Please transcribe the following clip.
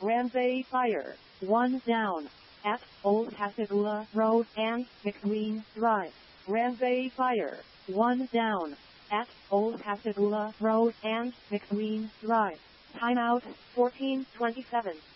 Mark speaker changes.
Speaker 1: Ramsay Fire, 1 down. At Old Pascagoula Road and McQueen Drive. Ramsay Fire, 1 down. At Old Pascagoula Road and McQueen Drive. Timeout, 14:27.